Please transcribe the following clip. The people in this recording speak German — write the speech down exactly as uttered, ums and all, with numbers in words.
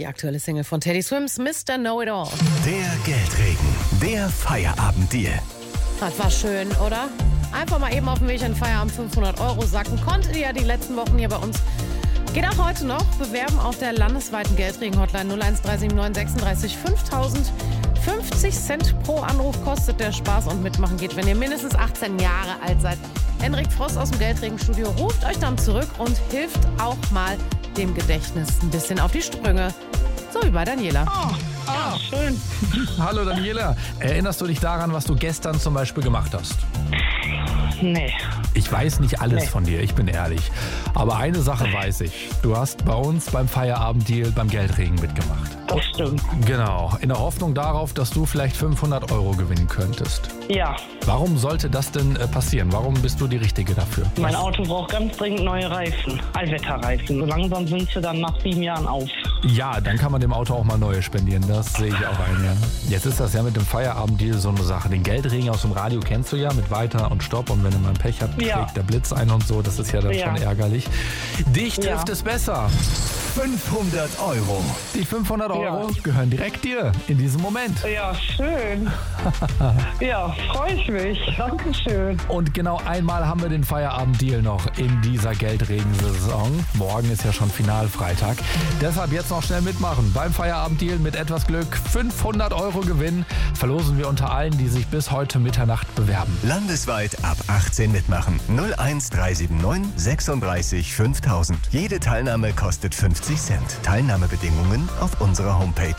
Die aktuelle Single von Teddy Swims, Mister Know-It-All. Der Geldregen, der Feierabenddeal. Das war schön, oder? Einfach mal eben auf dem Weg in den Feierabend fünfhundert Euro sacken. Konntet ihr ja die letzten Wochen hier bei uns. Geht auch heute noch. Bewerben auf der landesweiten Geldregen-Hotline null eins drei sieben neun sechsunddreißig fünftausend. fünfzig Cent pro Anruf kostet der Spaß und mitmachen geht, wenn ihr mindestens achtzehn Jahre alt seid. Henrik Frost aus dem Geldregen-Studio ruft euch dann zurück und hilft auch mal dem Gedächtnis ein bisschen auf die Sprünge. So wie bei Daniela. Oh, oh schön. Hallo Daniela, erinnerst du dich daran, was du gestern zum Beispiel gemacht hast? Nee. Ich weiß nicht alles Nee. von dir, ich bin ehrlich. Aber eine Sache weiß ich. Du hast bei uns beim Feierabenddeal beim Geldregen mitgemacht. Das stimmt. Genau, in der Hoffnung darauf, dass du vielleicht fünfhundert Euro gewinnen könntest. Ja, Warum sollte das denn äh, passieren? Warum bist du die Richtige dafür? mein Auto braucht ganz dringend neue Reifen. Allwetterreifen. So langsam sind sie dann nach sieben Jahren auf. Ja, dann kann man dem Auto auch mal neue spendieren, das sehe ich auch ein, ja. Jetzt ist das ja mit dem Feierabenddeal so eine Sache. Den Geldregen aus dem Radio kennst du ja mit Weiter und Stopp und wenn du mal ein Pech hast, Ja. schlägt der Blitz ein und so, das ist ja dann Ja. schon ärgerlich. Dich trifft Ja. es besser. fünfhundert Euro. Die fünfhundert Euro Ja. gehören direkt dir in diesem Moment. Ja, schön. Ja, freue ich mich. Dankeschön. Und genau einmal haben wir den Feierabenddeal noch in dieser Geldregensaison. Morgen ist ja schon Finalfreitag. Deshalb jetzt noch schnell mitmachen. Beim Feierabenddeal mit etwas Glück fünfhundert Euro Gewinn verlosen wir unter allen, die sich bis heute Mitternacht bewerben. Landesweit ab achtzehn mitmachen. null eins drei sieben neun sechsunddreißig fünftausend. Jede Teilnahme kostet fünfzig Cent. Teilnahmebedingungen auf unserer Homepage.